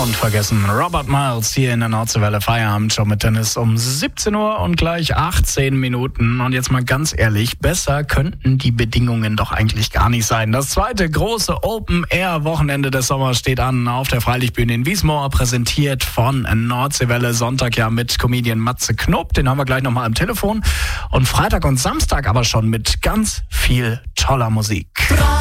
Vergessen. Robert Miles hier in der Nordseewelle Feierabend schon mit Dennis um 17 Uhr und gleich 18 Minuten. Und jetzt mal ganz ehrlich, besser könnten die Bedingungen doch eigentlich gar nicht sein. Das zweite große Open-Air-Wochenende des Sommers steht an auf der Freilichtbühne in Wiesmoor, präsentiert von Nordseewelle. Sonntag ja mit Comedian Matze Knob, den haben wir gleich nochmal am Telefon. Und Freitag und Samstag aber schon mit ganz viel toller Musik.